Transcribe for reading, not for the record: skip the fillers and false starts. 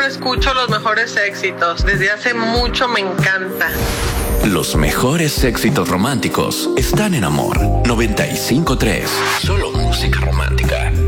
escucho los mejores éxitos. Desde hace mucho me encanta. Los mejores éxitos románticos están en Amor 95.3. Solo música romántica.